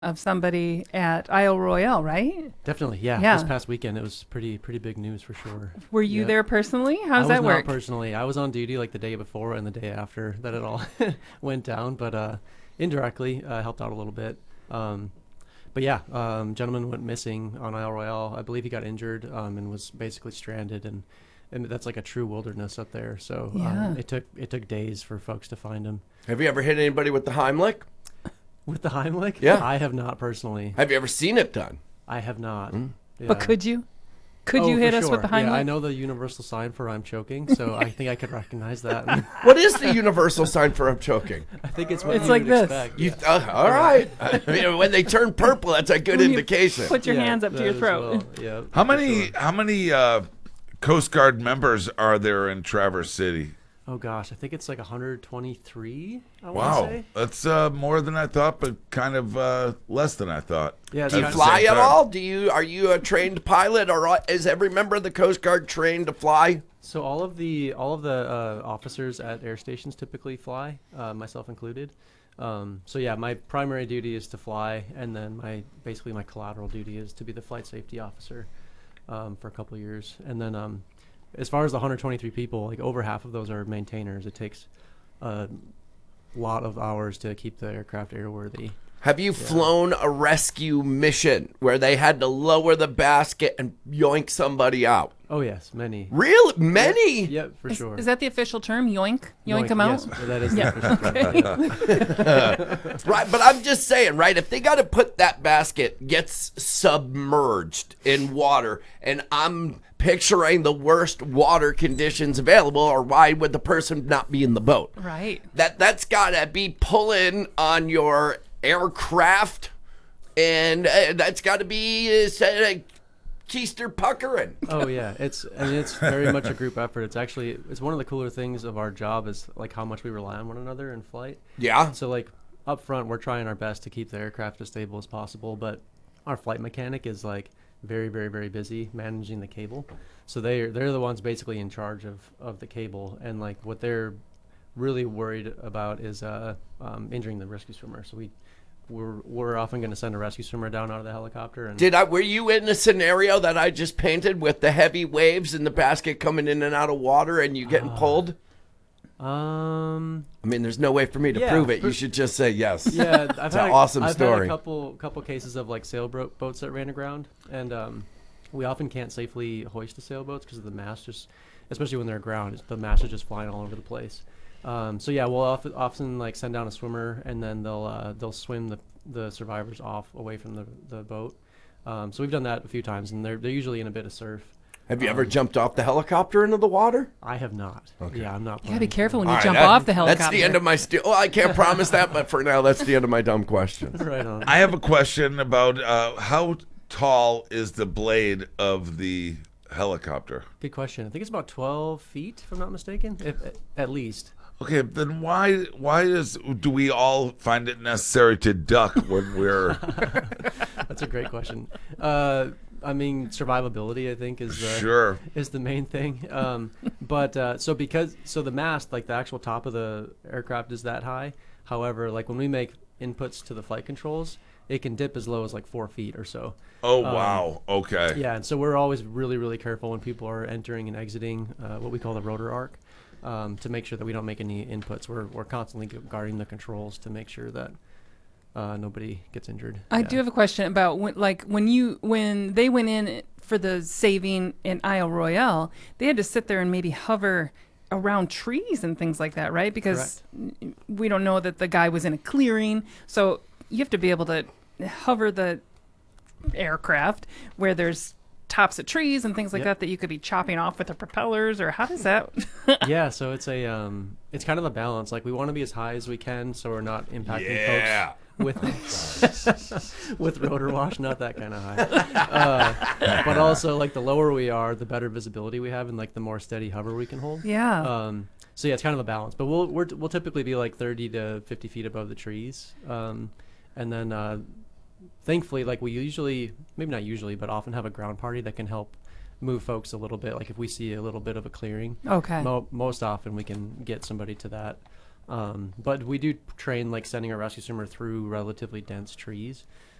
of somebody at Isle Royale, right? Definitely, yeah. Yeah. This past weekend, it was pretty big news for sure. Were you Yep. there personally? How does I that was work? not personally. I was on duty like the day before and the day after that it all went down, but indirectly helped out a little bit. But yeah, gentleman went missing on Isle Royale. I believe he got injured and was basically stranded, and that's like a true wilderness up there. So Yeah. it took days for folks to find him. Have you ever hit anybody with the Heimlich? With the Heimlich? Yeah. I have not personally. Have you ever seen it done? I have not. Yeah. But could you? Could Oh, you hit for us with the sure. Heimlich? Yeah, I know the universal sign for I'm choking, so I think I could recognize that. What is the universal sign for I'm choking? I think it's what It's you like would this. expect. You, yeah. all right. I mean, when they turn purple, that's a good When you indication. Put your Yeah, hands up to that your as throat. well. Yeah, How for many sure. how many Coast Guard members are there in Traverse City? Oh gosh, I think it's like 123. I want to Wow, say. that's more than I thought, but kind of less than I thought. Yeah, Do you that's- fly same at time. all? Are you a trained pilot, or is every member of the Coast Guard trained to fly? So all of the officers at air stations typically fly, myself included. So yeah, my primary duty is to fly, and then my collateral duty is to be the flight safety officer for a couple of years. And then as far as the 123 people, like over half of those are maintainers. It takes a lot of hours to keep the aircraft airworthy. Have you flown a rescue mission where they had to lower the basket and yoink somebody out? Oh yes, many. Really? Many? Yep, for sure. Is that the official term? Yoink? Yoink them out? Yes, that is Yeah, the official term, yeah. Right, but I'm just saying, right? If they got to put that basket gets submerged in water, and I'm picturing the worst water conditions available, or why would the person not be in the boat? Right. That's got to be pulling on your aircraft, and that's got to be keister puckering. Oh yeah, it's very much a group effort. It's one of the cooler things of our job is like how much we rely on one another in flight. Yeah. So like up front, we're trying our best to keep the aircraft as stable as possible, but our flight mechanic is like very busy managing the cable. So they're the ones basically in charge of the cable, and like what they're really worried about is injuring the rescue swimmer. So we're often going to send a rescue swimmer down out of the helicopter. And Were you in a scenario that I just painted with the heavy waves and the basket coming in and out of water and you getting pulled? I mean, there's no way for me to Yeah, prove it. You should just say yes. Yeah, It's an awesome I've story. had a couple cases of like sailboats that ran aground, and we often can't safely hoist the sailboats because of the mast, especially when they're aground, the mast is just flying all over the place. So yeah, we'll often like send down a swimmer, and then they'll swim the survivors off away from the boat. So we've done that a few times, and they're usually in a bit of surf. Have you ever jumped off the helicopter into the water? I have not. Okay. Yeah, I'm not. You gotta be careful when you All right, jump that- off the helicopter. That's the end of my well, I can't promise that, but for now, that's the end of my dumb question. Right on. I have a question about how tall is the blade of the helicopter? Good question. I think it's about 12 feet, if I'm not mistaken, at least. Okay, then why do we all find it necessary to duck when we're That's a great question. I mean, survivability, I think, is sure? is the main thing. But so the mast, like the actual top of the aircraft, is that high. However, like when we make inputs to the flight controls, it can dip as low as like 4 feet or so. Oh wow! Okay. Yeah, and so we're always really careful when people are entering and exiting what we call the rotor arc, to make sure that we don't make any inputs. We're constantly guarding the controls to make sure that nobody gets injured. I do have a question about when they went in for the saving in Isle Royale, they had to sit there and maybe hover around trees and things like that, right? Because we don't know that the guy was in a clearing, so you have to be able to hover the aircraft where there's tops of trees and things like that you could be chopping off with the propellers, or how does that? Yeah, so it's it's kind of a balance. Like we want to be as high as we can, so we're not impacting Yeah. folks with rotor wash, not that kind of high. But also, like the lower we are, the better visibility we have, and like the more steady hover we can hold. Yeah. So yeah, it's kind of a balance. But we'll typically be like 30 to 50 feet above the trees, and then thankfully, like we usually, maybe not usually, but often have a ground party that can help move folks a little bit. Like if we see a little bit of a clearing, Okay. most often we can get somebody to that. But we do train like sending a rescue swimmer through relatively dense trees.